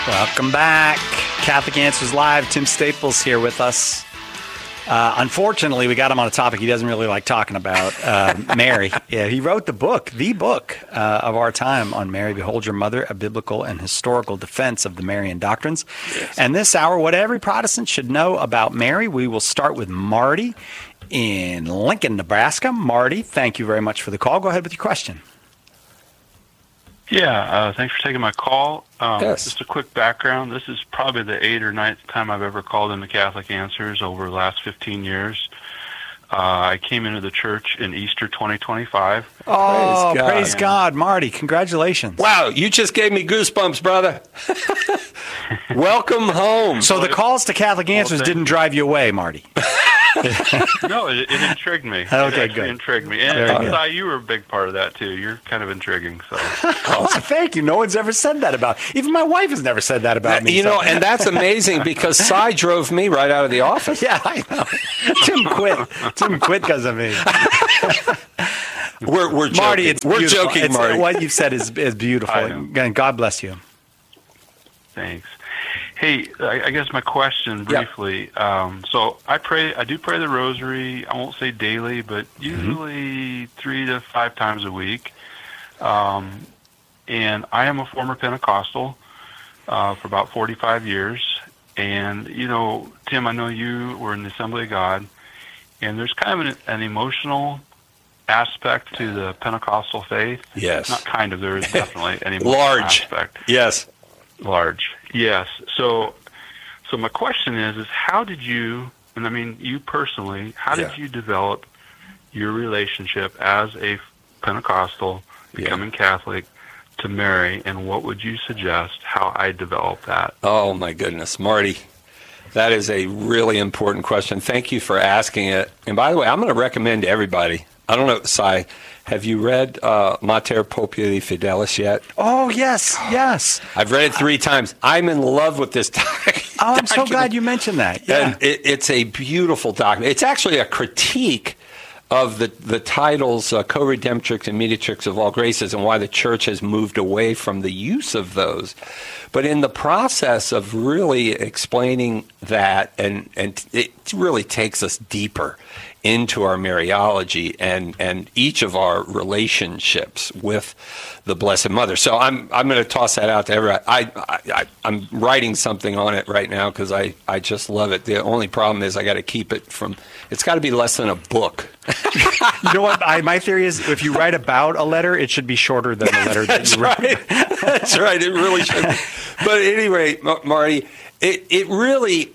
Welcome back. Catholic Answers Live. Tim Staples here with us. Unfortunately, we got him on a topic he doesn't really like talking about, Mary. Yeah, he wrote the book of our time on Mary, Behold Your Mother, a biblical and historical defense of the Marian doctrines. Yes. And this hour, what every Protestant should know about Mary, we will start with Marty in Lincoln, Nebraska. Marty, thank you very much for the call. Go ahead with your question. Yeah, thanks for taking my call. Yes. Just a quick background. This is probably the 8th or 9th time I've ever called into Catholic Answers over the last 15 years. I came into the church in Easter 2025. Oh, praise God, Marty. Congratulations. Wow, you just gave me goosebumps, brother. Welcome home. So the calls to Catholic Answers didn't drive you away, Marty? No, it intrigued me. Okay, it good. Intrigued me. And I you were a big part of that, too. You're kind of intriguing. So. Oh, thank you. No one's ever said that about me. Even my wife has never said that about me. You know, and that's amazing because Cy drove me right out of the office. Yeah, I know. Tim quit because of me. We're joking. Marty, we're joking, Marty. What you've said is beautiful. And God bless you. Thanks. Hey, I guess my question briefly. Yep. So I do pray the rosary. I won't say daily, but usually 3 to 5 times a week. And I am a former Pentecostal for about 45 years. And, you know, Tim, I know you were in the Assembly of God, and there's kind of an emotional aspect to the Pentecostal faith. Yes. Not kind of, there is definitely an emotional Large. aspect. Yes. Large. Yes. So my question is how did you, and I mean you personally, how did you develop your relationship as a Pentecostal, becoming Catholic, to Mary, and what would you suggest how I develop that? Oh, my goodness, Marty. That is a really important question. Thank you for asking it. And by the way, I'm going to recommend to everybody, I don't know, Cy, have you read Mater Populi Fidelis yet? Oh, yes. I've read it 3 times. I'm in love with this document. Oh, I'm so glad you mentioned that. Yeah. And it's a beautiful document. It's actually a critique of the titles Co-Redemptrix and Mediatrix of All Graces and why the Church has moved away from the use of those. But in the process of really explaining that, and it really takes us deeper into our Mariology and each of our relationships with the Blessed Mother. So I'm going to toss that out to everybody. I'm writing something on it right now because I just love it. The only problem is I got to keep it from. It's got to be less than a book. You know what? My theory is if you write about a letter, it should be shorter than the letter that you write. That's right. It really should be. But at any rate, Marty, it really,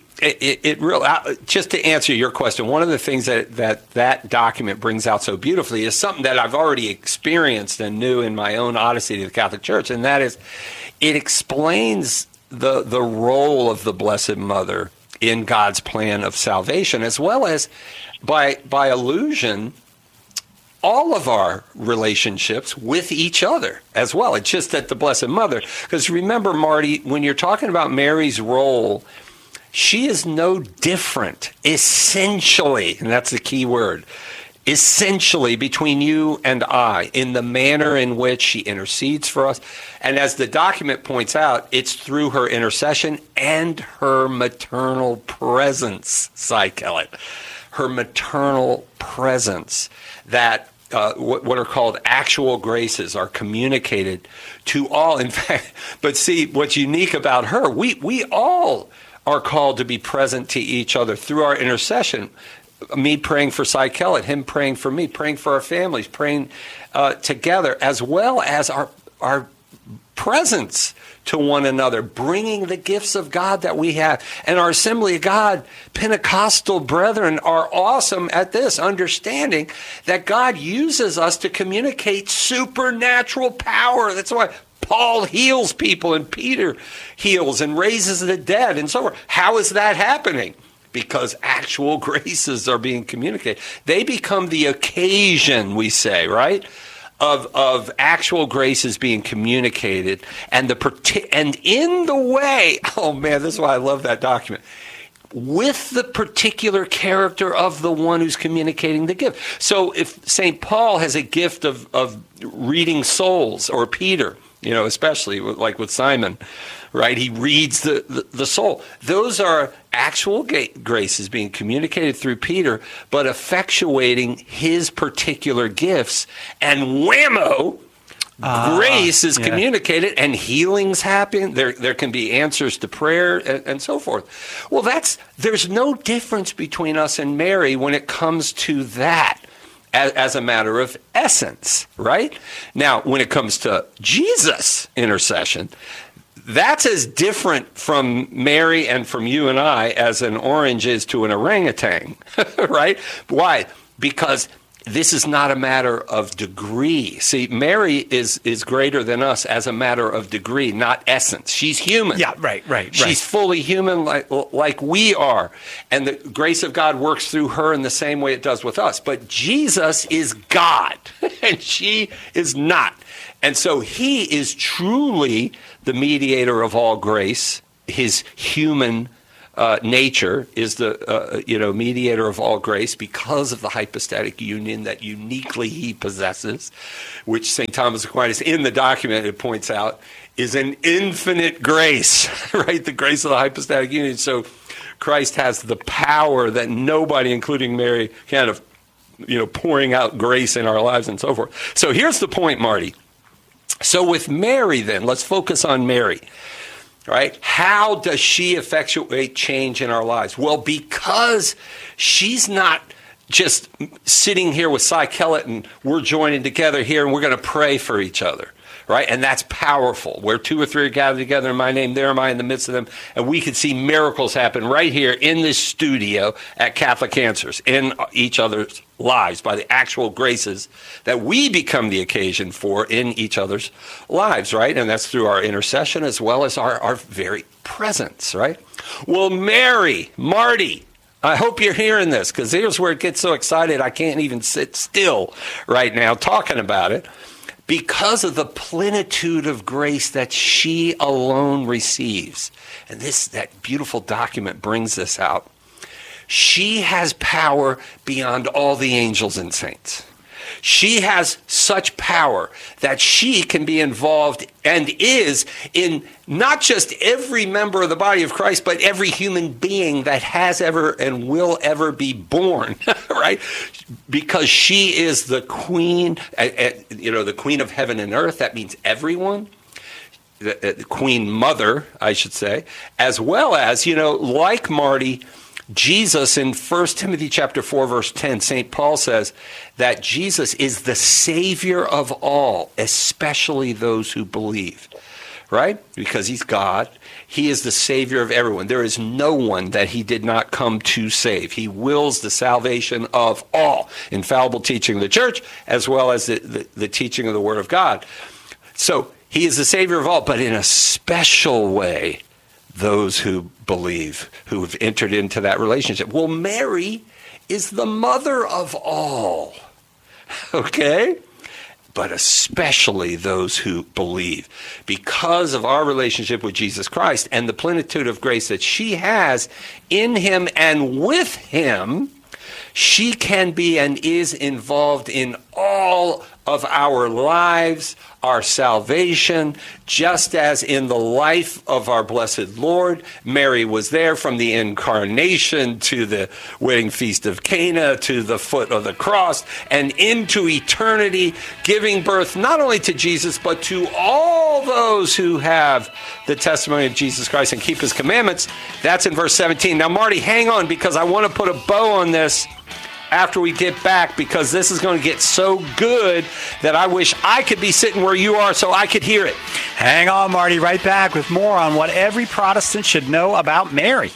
just to answer your question, one of the things that document brings out so beautifully is something that I've already experienced and knew in my own odyssey to the Catholic Church, and that is it explains the role of the Blessed Mother in God's plan of salvation, as well as, by allusion, all of our relationships with each other as well. It's just that the Blessed Mother, because remember, Marty, when you're talking about Mary's role, she is no different, essentially, and that's the key word, essentially between you and I, in the manner in which she intercedes for us. And as the document points out, it's through her intercession and her maternal presence, Cy Kellett. Her maternal presence that what are called actual graces are communicated to all. In fact, but see, what's unique about her, we all are called to be present to each other through our intercession. Me praying for Cy Kellett, him praying for me, praying for our families, praying together, as well as our presence to one another, bringing the gifts of God that we have. And our Assembly of God Pentecostal brethren are awesome at this, understanding that God uses us to communicate supernatural power. That's why Paul heals people and Peter heals and raises the dead and so forth. How is that happening? Because actual graces are being communicated. They become the occasion, we say, right? Of actual graces being communicated, and in the way, oh man, this is why I love that document, with the particular character of the one who's communicating the gift. So if St. Paul has a gift of reading souls, or Peter, especially like with Simon, right? He reads the soul. Those are actual graces being communicated through Peter, but effectuating his particular gifts. And whammo, grace is communicated and healings happen. There can be answers to prayer and so forth. Well, there's no difference between us and Mary when it comes to that as a matter of essence, right? Now, when it comes to Jesus' intercession, that's as different from Mary and from you and I as an orange is to an orangutan, right? Why? Because this is not a matter of degree. See, Mary is greater than us as a matter of degree, not essence. She's human. Yeah, right. She's fully human like we are. And the grace of God works through her in the same way it does with us. But Jesus is God, and she is not. And so he is truly the mediator of all grace. His human nature is the mediator of all grace because of the hypostatic union that uniquely he possesses, which St. Thomas Aquinas in the document it points out is an infinite grace, right? The grace of the hypostatic union. So Christ has the power that nobody, including Mary, kind of, pouring out grace in our lives and so forth. So here's the point, Marty. So with Mary then, let's focus on Mary. Right? How does she effectuate change in our lives? Well, because she's not just sitting here with Cy Kellett and we're joining together here and we're going to pray for each other. Right? And that's powerful. Where 2 or 3 are gathered together in my name, there am I in the midst of them. And we could see miracles happen right here in this studio at Catholic Answers in each other's lives by the actual graces that we become the occasion for in each other's lives, right? And that's through our intercession as well as our very presence, right? Well, Mary, Marty, I hope you're hearing this because here's where it gets so excited I can't even sit still right now talking about it. Because of the plenitude of grace that she alone receives. And that beautiful document brings this out. She has power beyond all the angels and saints. She has such power that she can be involved and is in not just every member of the body of Christ, but every human being that has ever and will ever be born, right? Because she is the queen, the queen of heaven and earth. That means everyone. The queen mother, I should say, as well as, like Marty, Jesus in 1 Timothy chapter 4, verse 10, St. Paul says that Jesus is the Savior of all, especially those who believe, right? Because he's God. He is the Savior of everyone. There is no one that he did not come to save. He wills the salvation of all. Infallible teaching of the church, as well as the teaching of the Word of God. So he is the Savior of all, but in a special way, those who believe, who have entered into that relationship. Well, Mary is the mother of all, okay? But especially those who believe. Because of our relationship with Jesus Christ and the plenitude of grace that she has in him and with him, she can be and is involved in all of our lives, our salvation, just as in the life of our blessed Lord. Mary was there from the incarnation to the wedding feast of Cana to the foot of the cross and into eternity, giving birth not only to Jesus, but to all those who have the testimony of Jesus Christ and keep his commandments. That's in verse 17. Now, Marty, hang on, because I want to put a bow on this after we get back, because this is going to get so good that I wish I could be sitting where you are so I could hear it. Hang on, Marty. Right back with more on what every Protestant should know about Mary.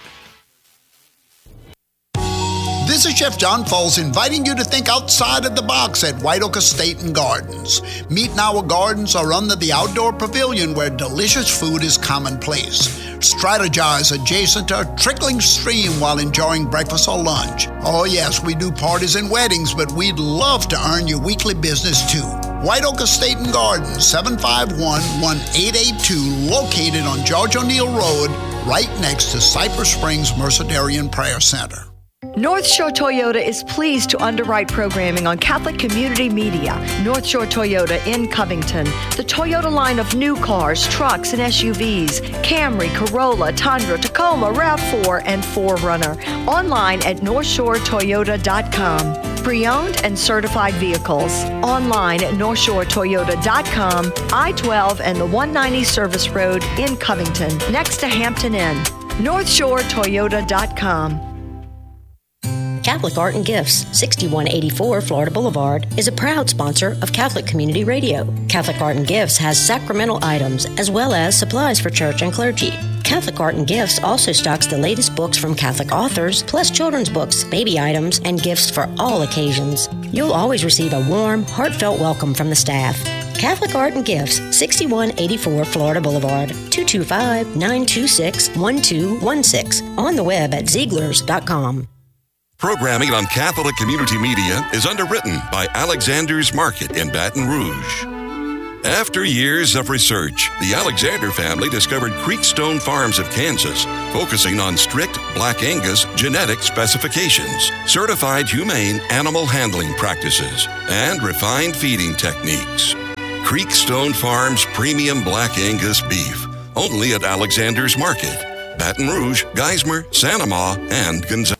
This is Chef John Foles inviting you to think outside of the box at White Oak Estate and Gardens. Meet in our gardens or under the outdoor pavilion where delicious food is commonplace. Strategize adjacent to a trickling stream while enjoying breakfast or lunch. Oh yes, we do parties and weddings, but we'd love to earn your weekly business too. White Oak Estate and Gardens, 751-1882, located on George O'Neill Road, right next to Cypress Springs Mercedarian Prayer Center. North Shore Toyota is pleased to underwrite programming on Catholic Community Media. North Shore Toyota in Covington. The Toyota line of new cars, trucks, and SUVs. Camry, Corolla, Tundra, Tacoma, RAV4, and 4Runner. Online at NorthShoreToyota.com. Pre-owned and certified vehicles. Online at NorthShoreToyota.com. I-12 and the 190 Service Road in Covington, next to Hampton Inn. NorthShoreToyota.com. Catholic Art and Gifts, 6184 Florida Boulevard, is a proud sponsor of Catholic Community Radio. Catholic Art and Gifts has sacramental items as well as supplies for church and clergy. Catholic Art and Gifts also stocks the latest books from Catholic authors, plus children's books, baby items, and gifts for all occasions. You'll always receive a warm, heartfelt welcome from the staff. Catholic Art and Gifts, 6184 Florida Boulevard, 225-926-1216. On the web at Zieglers.com. Programming on Catholic Community Media is underwritten by Alexander's Market in Baton Rouge. After years of research, the Alexander family discovered Creekstone Farms of Kansas, focusing on strict Black Angus genetic specifications, certified humane animal handling practices, and refined feeding techniques. Creekstone Farms Premium Black Angus Beef, only at Alexander's Market, Baton Rouge, Geismar, Santa Ma, and Gonzales.